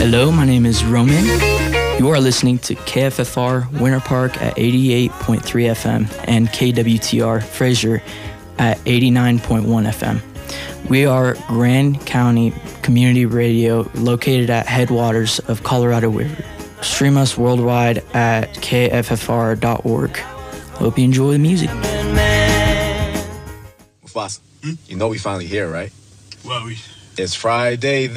Hello, my name is Roman. You are listening to KFFR Winter Park at 88.3 FM and KWTR Fraser at 89.1 FM. We are Grand County Community Radio located at headwaters of Colorado River. Stream us worldwide at kffr.org. Hope you enjoy the music. Mufasa, you know we finally here, right? Well, It's Friday.